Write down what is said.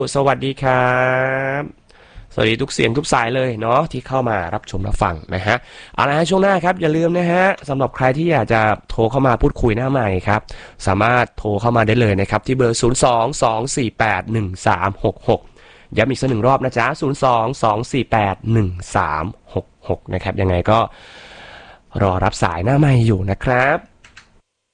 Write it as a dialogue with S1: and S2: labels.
S1: สวัสดีครับสวัสดีทุกเสียงทุกสายเลยเนาะที่เข้ามารับชมรับฟังนะฮะเอาละฮะช่วงหน้าครับอย่าลืมนะฮะสำหรับใครที่อยากจะโทรเข้ามาพูดคุยหน้าใหม่ครับสามารถโทรเข้ามาได้เลยนะครับที่เบอร์022481366ย้ำอีกสักหนึ่งรอบนะจ๊ะ022481366นะครับยังไงก็รอรับสายหน้าใหม่อยู่นะครับ